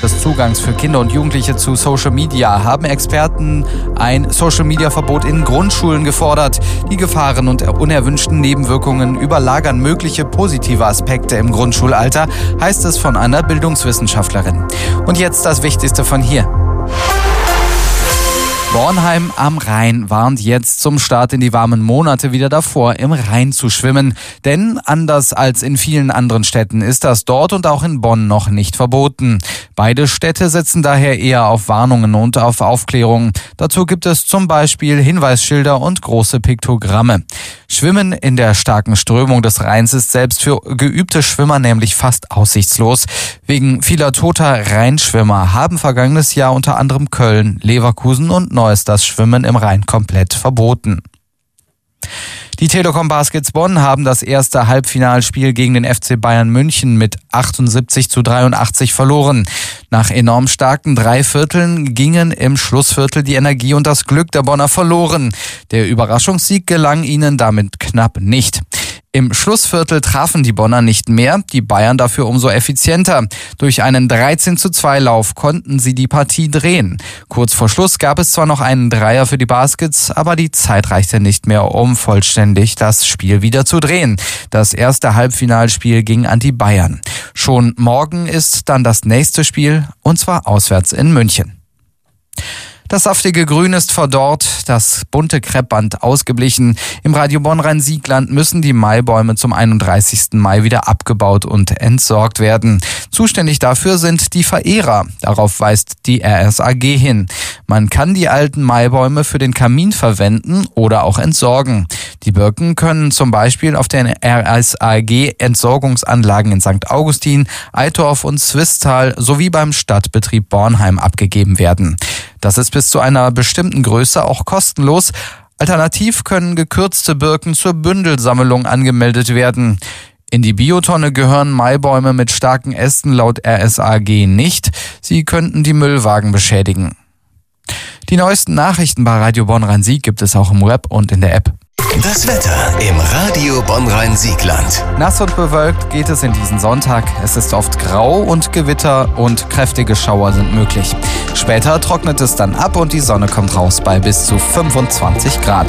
des Zugangs für Kinder und Jugendliche zu Social Media haben Experten ein Social-Media-Verbot in Grundschulen gefordert. Die Gefahren und unerwünschten Nebenwirkungen überlagern mögliche positive Aspekte im Grundschulalter, heißt es von einer Bildungswissenschaftlerin. Und jetzt das Wichtigste von hier. Bornheim am Rhein warnt jetzt zum Start in die warmen Monate wieder davor, im Rhein zu schwimmen. Denn anders als in vielen anderen Städten ist das dort und auch in Bonn noch nicht verboten. Beide Städte setzen daher eher auf Warnungen und auf Aufklärung. Dazu gibt es zum Beispiel Hinweisschilder und große Piktogramme. Schwimmen in der starken Strömung des Rheins ist selbst für geübte Schwimmer nämlich fast aussichtslos. Wegen vieler toter Rheinschwimmer haben vergangenes Jahr unter anderem Köln, Leverkusen und Neuss das Schwimmen im Rhein komplett verboten. Die Telekom Baskets Bonn haben das erste Halbfinalspiel gegen den FC Bayern München mit 78-83 verloren. Nach enorm starken 3 Vierteln gingen im Schlussviertel die Energie und das Glück der Bonner verloren. Der Überraschungssieg gelang ihnen damit knapp nicht. Im Schlussviertel trafen die Bonner nicht mehr, die Bayern dafür umso effizienter. Durch einen 13:2-Lauf konnten sie die Partie drehen. Kurz vor Schluss gab es zwar noch einen Dreier für die Baskets, aber die Zeit reichte nicht mehr, um vollständig das Spiel wieder zu drehen. Das erste Halbfinalspiel ging an die Bayern. Schon morgen ist dann das nächste Spiel, und zwar auswärts in München. Das saftige Grün ist verdorrt, das bunte Kreppband ausgeblichen. Im Radio Bonn-Rhein-Siegland müssen die Maibäume zum 31. Mai wieder abgebaut und entsorgt werden. Zuständig dafür sind die Verehrer. Darauf weist die RSAG hin. Man kann die alten Maibäume für den Kamin verwenden oder auch entsorgen. Die Birken können zum Beispiel auf den RSAG-Entsorgungsanlagen in St. Augustin, Eitorf und Swisttal sowie beim Stadtbetrieb Bornheim abgegeben werden. Das ist bis zu einer bestimmten Größe auch kostenlos. Alternativ können gekürzte Birken zur Bündelsammlung angemeldet werden. In die Biotonne gehören Maibäume mit starken Ästen laut RSAG nicht. Sie könnten die Müllwagen beschädigen. Die neuesten Nachrichten bei Radio Bonn-Rhein-Sieg gibt es auch im Web und in der App. Das Wetter im Radio Bonn-Rhein-Siegland. Nass und bewölkt geht es in diesen Sonntag. Es ist oft grau und Gewitter und kräftige Schauer sind möglich. Später trocknet es dann ab und die Sonne kommt raus bei bis zu 25 Grad.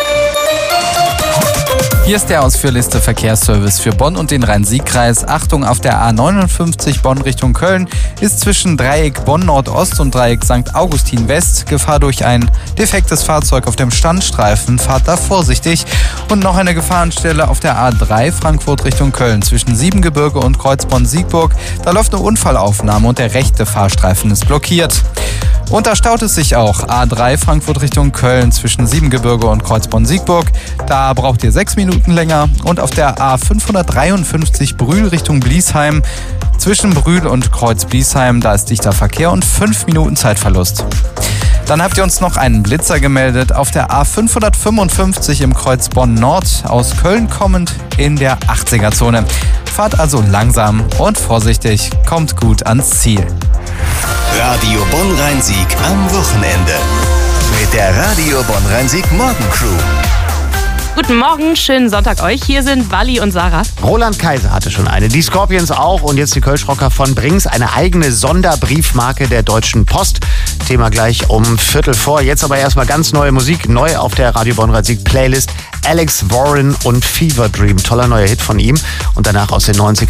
Hier ist der ausführlichste Verkehrsservice für Bonn und den Rhein-Sieg-Kreis. Achtung, auf der A59 Bonn Richtung Köln ist zwischen Dreieck Bonn Nordost und Dreieck St. Augustin West Gefahr durch ein defektes Fahrzeug auf dem Standstreifen. Fahrt da vorsichtig. Und noch eine Gefahrenstelle auf der A3 Frankfurt Richtung Köln zwischen Siebengebirge und Kreuzbonn-Siegburg. Da läuft eine Unfallaufnahme und der rechte Fahrstreifen ist blockiert. Und da staut es sich auch. A3 Frankfurt Richtung Köln zwischen Siebengebirge und Kreuzbonn-Siegburg. Da braucht ihr 6 Minuten länger. Und auf der A553 Brühl Richtung Bliesheim zwischen Brühl und Kreuz-Bliesheim, da ist dichter Verkehr und 5 Minuten Zeitverlust. Dann habt ihr uns noch einen Blitzer gemeldet auf der A555 im Kreuz Bonn Nord, aus Köln kommend in der 80er-Zone. Fahrt also langsam und vorsichtig, kommt gut ans Ziel. Radio Bonn-Rhein-Sieg am Wochenende. Mit der Radio Bonn-Rhein-Sieg Morgencrew. Guten Morgen, schönen Sonntag euch. Hier sind Wally und Sarah. Roland Kaiser hatte schon eine, die Scorpions auch und jetzt die Kölschrocker von Brings, eine eigene Sonderbriefmarke der Deutschen Post. Thema gleich um 15:45. Jetzt aber erstmal ganz neue Musik, neu auf der Radio Bonn-Rhein-Sieg Playlist. Alex Warren und Fever Dream, toller neuer Hit von ihm und danach aus den 90ern.